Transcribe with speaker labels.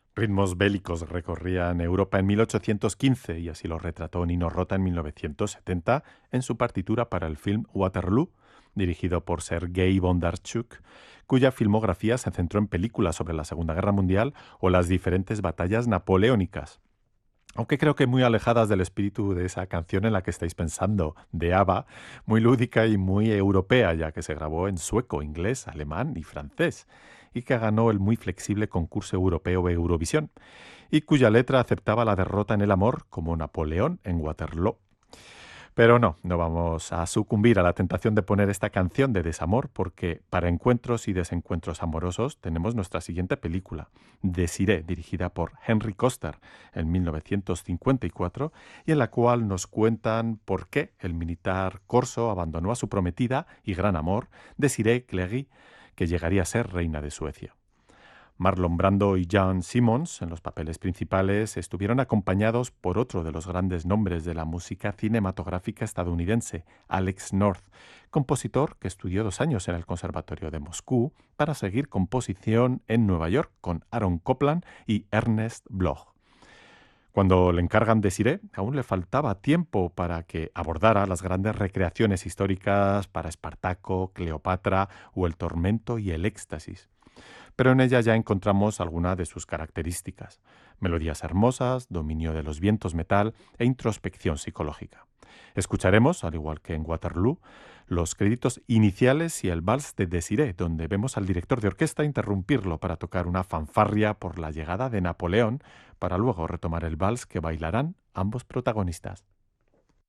Speaker 1: Ritmos bélicos recorrían Europa en 1815 y así lo retrató Nino Rota en 1970 en su partitura para el film Waterloo, dirigido por Sergei Bondarchuk, cuya filmografía se centró en películas sobre la Segunda Guerra Mundial o las diferentes batallas napoleónicas. Aunque creo que muy alejadas del espíritu de esa canción en la que estáis pensando, de ABBA, muy lúdica y muy europea, ya que se grabó en sueco, inglés, alemán y francés, y que ganó el muy flexible concurso europeo Eurovisión, y cuya letra aceptaba la derrota en el amor como Napoleón en Waterloo. Pero no vamos a sucumbir a la tentación de poner esta canción de desamor porque para encuentros y desencuentros amorosos tenemos nuestra siguiente película, Desiree, dirigida por Henry Koster en 1954 y en la cual nos cuentan por qué el militar corso abandonó a su prometida y gran amor, Desiree Cléry, que llegaría a ser reina de Suecia. Marlon Brando y Jan Simmons, en los papeles principales, estuvieron acompañados por otro de los grandes nombres de la música cinematográfica estadounidense, Alex North, compositor que estudió 2 años en el Conservatorio de Moscú para seguir composición en Nueva York con Aaron Copland y Ernest Bloch. Cuando le encargan Desiree, aún le faltaba tiempo para que abordara las grandes recreaciones históricas para Espartaco, Cleopatra o El tormento y el éxtasis, pero en ella ya encontramos algunas de sus características: melodías hermosas, dominio de los vientos metal e introspección psicológica. Escucharemos, al igual que en Waterloo, los créditos iniciales y el vals de Desiree, donde vemos al director de orquesta interrumpirlo para tocar una fanfarria por la llegada de Napoleón, para luego retomar el vals que bailarán ambos protagonistas.